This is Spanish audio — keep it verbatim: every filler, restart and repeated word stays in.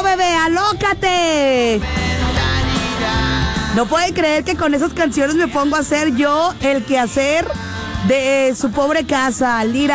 bebé, alócate. No pueden creer que con esas canciones me pongo a hacer yo el quehacer de su pobre casa. Lira.